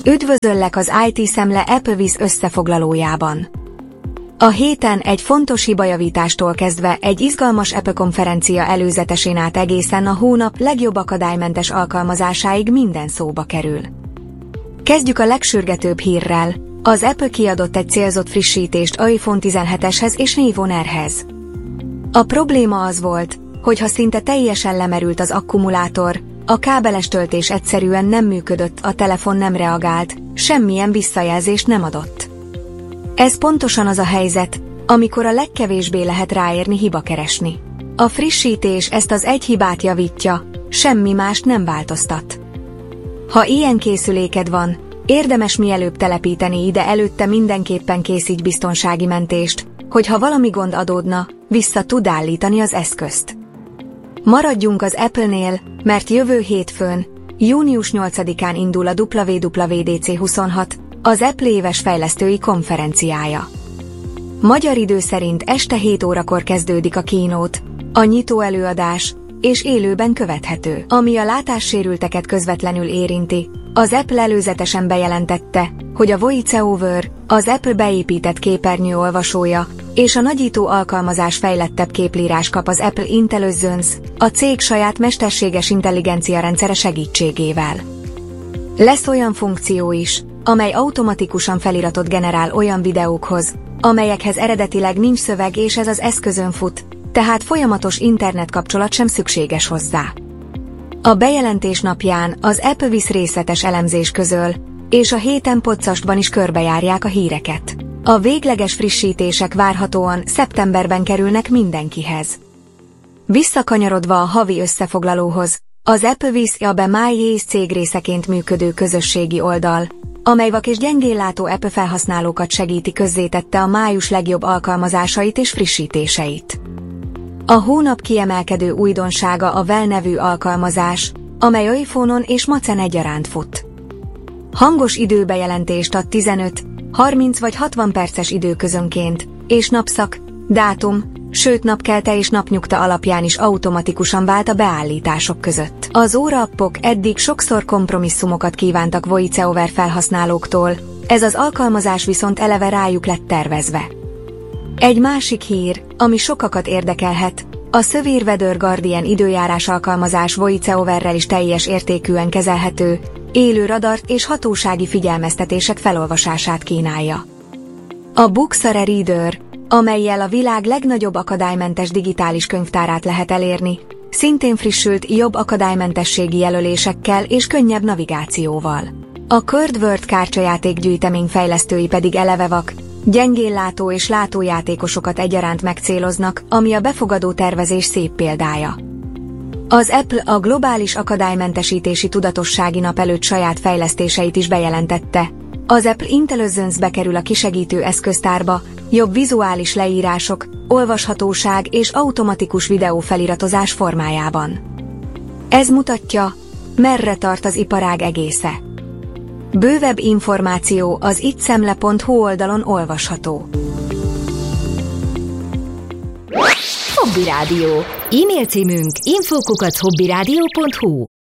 Üdvözöllek az IT Szemle Applevis összefoglalójában. A héten egy fontos hibajavítástól kezdve egy izgalmas Apple konferencia előzetesén át egészen a hónap legjobb akadálymentes alkalmazásáig minden szóba kerül. Kezdjük a legsürgetőbb hírrel. Az Apple kiadott egy célzott frissítést iPhone 17-eshez és iPhone R-hez. A probléma az volt, hogy ha szinte teljesen lemerült az akkumulátor, a kábeles töltés egyszerűen nem működött, a telefon nem reagált, semmilyen visszajelzést nem adott. Ez pontosan az a helyzet, amikor a legkevésbé lehet ráérni hibakeresni. A frissítés ezt az egy hibát javítja, semmi mást nem változtat. Ha ilyen készüléked van, érdemes mielőbb telepíteni ide, előtte mindenképpen készíts biztonsági mentést, hogy ha valami gond adódna, vissza tud állítani az eszközt. Maradjunk az Apple-nél, mert jövő hétfőn, június 8-án indul a WWDC 26, az Apple éves fejlesztői konferenciája. Magyar idő szerint este 7 órakor kezdődik a keynote, a nyitó előadás, és élőben követhető. Ami a látássérülteket közvetlenül érinti, az Apple előzetesen bejelentette, hogy a VoiceOver, az Apple beépített képernyő olvasója, és a nagyító alkalmazás fejlettebb képlírás kap az Apple Intelligence, a cég saját mesterséges intelligencia rendszere segítségével. Lesz olyan funkció is, amely automatikusan feliratot generál olyan videókhoz, amelyekhez eredetileg nincs szöveg, és ez az eszközön fut, tehát folyamatos internetkapcsolat sem szükséges hozzá. A bejelentés napján az Applevis részletes elemzés közöl, és a héten podcastban is körbejárják a híreket. A végleges frissítések várhatóan szeptemberben kerülnek mindenkihez. Visszakanyarodva a havi összefoglalóhoz, az Applevis a be MyAce cég részeként működő közösségi oldal, amely vak és gyengénlátó Apple felhasználókat segíti, közzétette a május legjobb alkalmazásait és frissítéseit. A hónap kiemelkedő újdonsága a Well nevű alkalmazás, amely iPhone-on és Macen egyaránt fut. Hangos időbejelentést ad 15, 30 vagy 60 perces időközönként, és napszak, dátum, sőt napkelte és napnyugta alapján is automatikusan vált a beállítások között. Az óraappok eddig sokszor kompromisszumokat kívántak VoiceOver felhasználóktól, ez az alkalmazás viszont eleve rájuk lett tervezve. Egy másik hír, ami sokakat érdekelhet, a Severe Weather Guardian időjárás alkalmazás VoiceOverrel is teljes értékűen kezelhető, élő radar és hatósági figyelmeztetések felolvasását kínálja. A Booksare Reader, amellyel a világ legnagyobb akadálymentes digitális könyvtárát lehet elérni, szintén frissült jobb akadálymentességi jelölésekkel és könnyebb navigációval. A Curdword kártyajáték-gyűjtemény fejlesztői pedig eleve vak, gyengénlátó és látójátékosokat egyaránt megcéloznak, ami a befogadó tervezés szép példája. Az Apple a globális akadálymentesítési tudatossági nap előtt saját fejlesztéseit is bejelentette. Az Apple Intelligence bekerül a kisegítő eszköztárba, jobb vizuális leírások, olvashatóság és automatikus videófeliratozás formájában. Ez mutatja, merre tart az iparág egésze. Bővebb információ az ittszemle.hu oldalon olvasható. Hobby Rádió. E-mail címünk info@hobbyradio.hu.